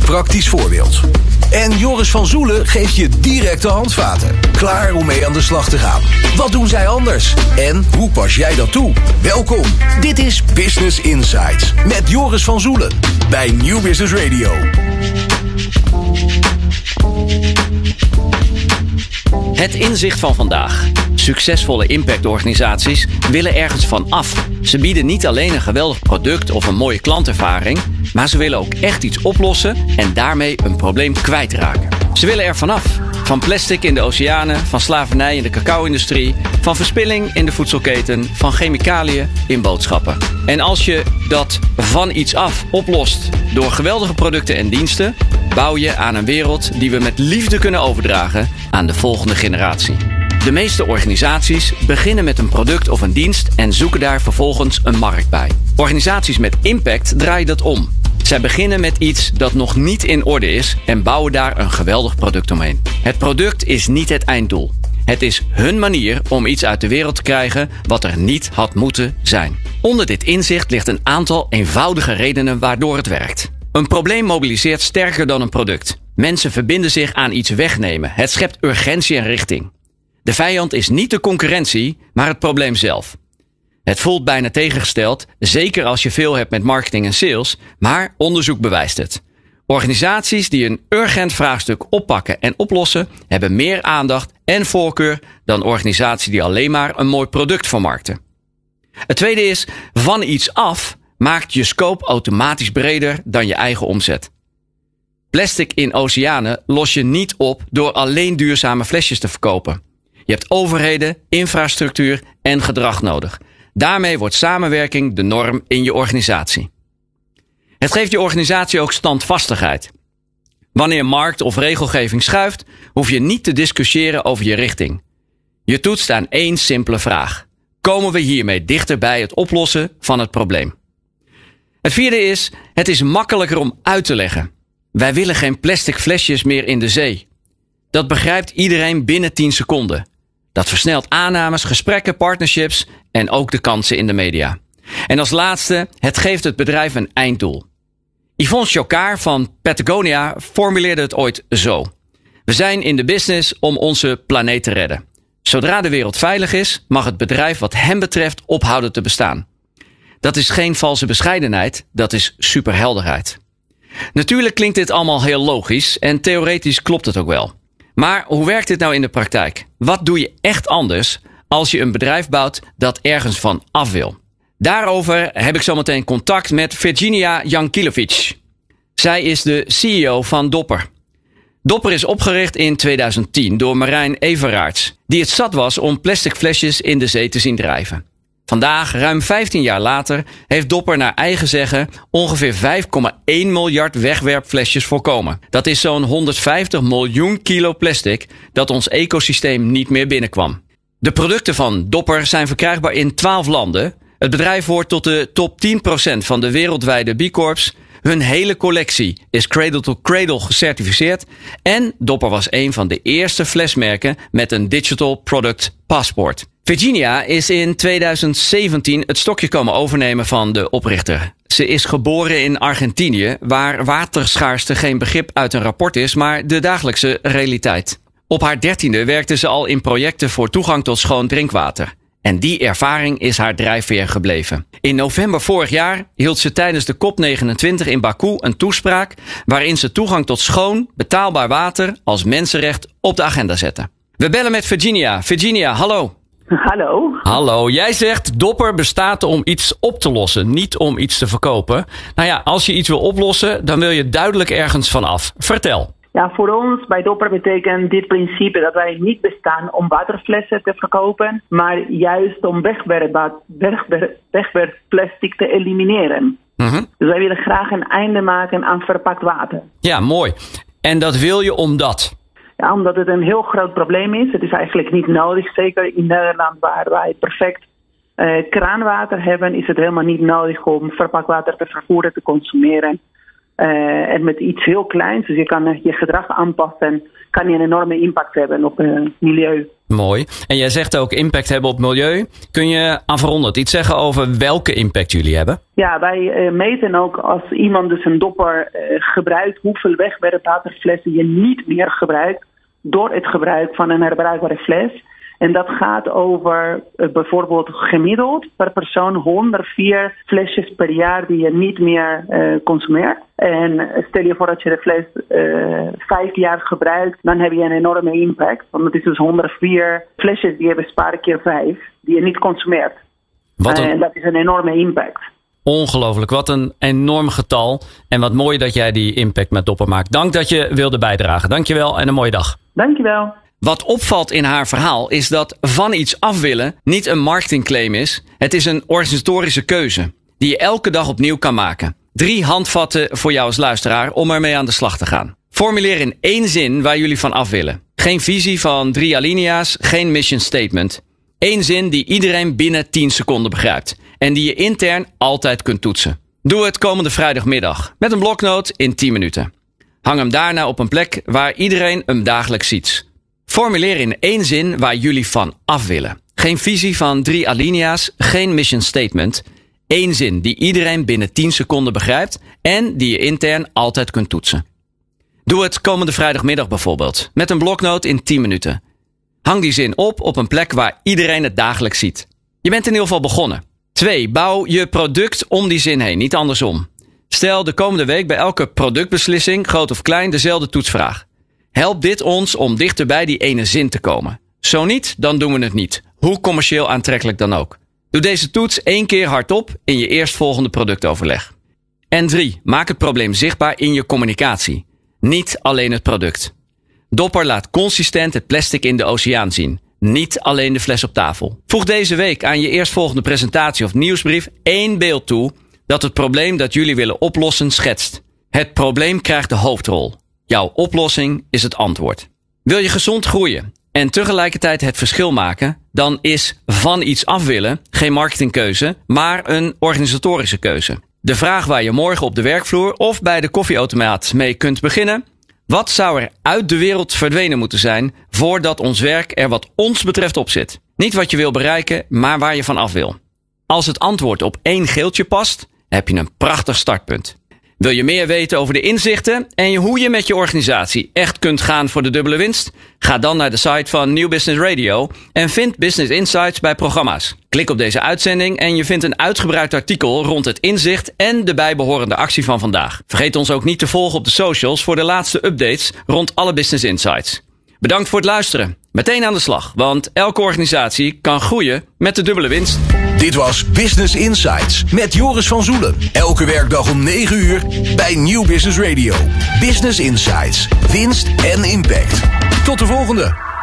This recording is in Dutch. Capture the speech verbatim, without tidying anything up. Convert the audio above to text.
praktisch voorbeeld. En Joris van Zoelen geeft je directe handvaten. Klaar om mee aan de slag te gaan. Wat doen zij anders? En hoe pas jij dat toe? Welkom, dit is Business Insights met Joris van Zoelen bij Nieuw Business Radio. Het inzicht van vandaag. Succesvolle impactorganisaties willen ergens van af. Ze bieden niet alleen een geweldig product of een mooie klantervaring, maar ze willen ook echt iets oplossen en daarmee een probleem kwijtraken. Ze willen er vanaf. Van plastic in de oceanen, van slavernij in de cacao-industrie, van verspilling in de voedselketen, van chemicaliën in boodschappen. En als je dat van iets af oplost door geweldige producten en diensten, bouw je aan een wereld die we met liefde kunnen overdragen aan de volgende generatie. De meeste organisaties beginnen met een product of een dienst en zoeken daar vervolgens een markt bij. Organisaties met impact draaien dat om. Zij beginnen met iets dat nog niet in orde is en bouwen daar een geweldig product omheen. Het product is niet het einddoel. Het is hun manier om iets uit de wereld te krijgen wat er niet had moeten zijn. Onder dit inzicht ligt een aantal eenvoudige redenen waardoor het werkt. Een probleem mobiliseert sterker dan een product. Mensen verbinden zich aan iets wegnemen. Het schept urgentie en richting. De vijand is niet de concurrentie, maar het probleem zelf. Het voelt bijna tegengesteld, zeker als je veel hebt met marketing en sales, maar onderzoek bewijst het. Organisaties die een urgent vraagstuk oppakken en oplossen, hebben meer aandacht en voorkeur dan organisaties die alleen maar een mooi product vermarkten. Het tweede is, van iets af maakt je scope automatisch breder dan je eigen omzet. Plastic in oceanen los je niet op door alleen duurzame flesjes te verkopen. Je hebt overheden, infrastructuur en gedrag nodig. Daarmee wordt samenwerking de norm in je organisatie. Het geeft je organisatie ook standvastigheid. Wanneer markt of regelgeving schuift, hoef je niet te discussiëren over je richting. Je toetst aan één simpele vraag. Komen we hiermee dichter bij het oplossen van het probleem? Het vierde is, het is makkelijker om uit te leggen. Wij willen geen plastic flesjes meer in de zee. Dat begrijpt iedereen binnen tien seconden. Dat versnelt aannames, gesprekken, partnerships en ook de kansen in de media. En als laatste, het geeft het bedrijf een einddoel. Yvonne Chocard van Patagonia formuleerde het ooit zo. We zijn in de business om onze planeet te redden. Zodra de wereld veilig is, mag het bedrijf wat hem betreft ophouden te bestaan. Dat is geen valse bescheidenheid, dat is superhelderheid. Natuurlijk klinkt dit allemaal heel logisch en theoretisch klopt het ook wel. Maar hoe werkt dit nou in de praktijk? Wat doe je echt anders als je een bedrijf bouwt dat ergens van af wil? Daarover heb ik zometeen contact met Virginia Jankilovic. Zij is de C E O van Dopper. Dopper is opgericht in tweeduizend tien door Marijn Everaerts, die het zat was om plastic flesjes in de zee te zien drijven. Vandaag, ruim vijftien jaar later, heeft Dopper naar eigen zeggen ongeveer vijf komma één miljard wegwerpflesjes voorkomen. Dat is zo'n honderdvijftig miljoen kilo plastic dat ons ecosysteem niet meer binnenkwam. De producten van Dopper zijn verkrijgbaar in twaalf landen. Het bedrijf hoort tot de top tien procent van de wereldwijde B Corps. Hun hele collectie is Cradle to Cradle gecertificeerd. En Dopper was een van de eerste flesmerken met een Digital Product Passport. Virginia is in tweeduizend zeventien het stokje komen overnemen van de oprichter. Ze is geboren in Argentinië, waar waterschaarste geen begrip uit een rapport is, maar de dagelijkse realiteit. Op haar dertiende werkte ze al in projecten voor toegang tot schoon drinkwater. En die ervaring is haar drijfveer gebleven. In november vorig jaar hield ze tijdens de COP negenentwintig in Baku een toespraak waarin ze toegang tot schoon, betaalbaar water als mensenrecht op de agenda zette. We bellen met Virginia. Virginia, hallo. Hallo. Hallo, jij zegt Dopper bestaat om iets op te lossen, niet om iets te verkopen. Nou ja, als je iets wil oplossen, dan wil je duidelijk ergens van af. Vertel. Ja, voor ons bij Dopper betekent dit principe dat wij niet bestaan om waterflessen te verkopen, maar juist om wegwerpplastic te elimineren. Mm-hmm. Dus wij willen graag een einde maken aan verpakt water. Ja, mooi. En dat wil je omdat? Ja, omdat het een heel groot probleem is. Het is eigenlijk niet nodig. Zeker in Nederland waar wij perfect uh, kraanwater hebben, is het helemaal niet nodig om verpakt water te vervoeren, te consumeren. Uh, en met iets heel kleins, dus je kan uh, je gedrag aanpassen, kan je een enorme impact hebben op het uh, milieu. Mooi. En jij zegt ook impact hebben op milieu. Kun je afrondend iets zeggen over welke impact jullie hebben? Ja, wij uh, meten ook als iemand dus een dopper uh, gebruikt, hoeveel wegwerpwaterflessen je niet meer gebruikt door het gebruik van een herbruikbare fles. En dat gaat over uh, bijvoorbeeld gemiddeld per persoon honderdvier flesjes per jaar die je niet meer uh, consumeert. En stel je voor dat je de fles uh, vijf jaar gebruikt, dan heb je een enorme impact. Want het is dus honderdvier flesjes die je bespaart keer vijf, die je niet consumeert. Wat een... uh, en dat is een enorme impact. Ongelooflijk, wat een enorm getal. En wat mooi dat jij die impact met Dopper maakt. Dank dat je wilde bijdragen. Dankjewel en een mooie dag. Dankjewel. Wat opvalt in haar verhaal is dat van iets af willen niet een marketingclaim is. Het is een organisatorische keuze die je elke dag opnieuw kan maken. Drie handvatten voor jou als luisteraar om ermee aan de slag te gaan. Formuleer in één zin waar jullie van af willen. Geen visie van drie alinea's, geen mission statement. Eén zin die iedereen binnen tien seconden begrijpt. En die je intern altijd kunt toetsen. Doe het komende vrijdagmiddag met een bloknoot in tien minuten. Hang hem daarna op een plek waar iedereen hem dagelijks ziet. Formuleer in één zin waar jullie van af willen. Geen visie van drie alinea's, geen mission statement. Eén zin die iedereen binnen tien seconden begrijpt en die je intern altijd kunt toetsen. Doe het komende vrijdagmiddag bijvoorbeeld met een bloknoot in tien minuten. Hang die zin op op een plek waar iedereen het dagelijks ziet. Je bent in ieder geval begonnen. Twee. Bouw je product om die zin heen, niet andersom. Stel de komende week bij elke productbeslissing, groot of klein, dezelfde toetsvraag. Helpt dit ons om dichter bij die ene zin te komen? Zo niet, dan doen we het niet. Hoe commercieel aantrekkelijk dan ook. Doe deze toets één keer hardop in je eerstvolgende productoverleg. En drie. Maak het probleem zichtbaar in je communicatie. Niet alleen het product. Dopper laat consistent het plastic in de oceaan zien. Niet alleen de fles op tafel. Voeg deze week aan je eerstvolgende presentatie of nieuwsbrief één beeld toe dat het probleem dat jullie willen oplossen schetst. Het probleem krijgt de hoofdrol. Jouw oplossing is het antwoord. Wil je gezond groeien en tegelijkertijd het verschil maken, dan is van iets af willen geen marketingkeuze, maar een organisatorische keuze. De vraag waar je morgen op de werkvloer of bij de koffieautomaat mee kunt beginnen: wat zou er uit de wereld verdwenen moeten zijn voordat ons werk er wat ons betreft op zit? Niet wat je wil bereiken, maar waar je van af wil. Als het antwoord op één geeltje past, heb je een prachtig startpunt. Wil je meer weten over de inzichten en hoe je met je organisatie echt kunt gaan voor de dubbele winst? Ga dan naar de site van Nieuw Business Radio en vind Business Insights bij programma's. Klik op deze uitzending en je vindt een uitgebreid artikel rond het inzicht en de bijbehorende actie van vandaag. Vergeet ons ook niet te volgen op de socials voor de laatste updates rond alle Business Insights. Bedankt voor het luisteren. Meteen aan de slag, want elke organisatie kan groeien met de dubbele winst. Dit was Business Insights met Joris van Zoelen. Elke werkdag om negen uur bij Nieuw Business Radio. Business Insights. Winst en impact. Tot de volgende.